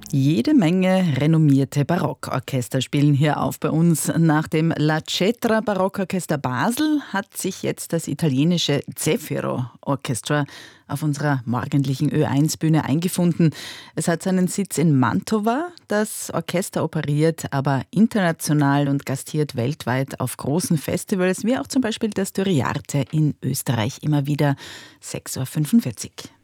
Jede Menge renommierte Barockorchester spielen hier auf bei uns. Nach dem La Cetra Barockorchester Basel hat sich jetzt das italienische Zefiro Orchestra auf unserer morgendlichen Ö1-Bühne eingefunden. Es hat seinen Sitz in Mantova. Das Orchester operiert aber international und gastiert weltweit auf großen Festivals, wie auch zum Beispiel das Doriarte in Österreich immer wieder. 6.45 Uhr.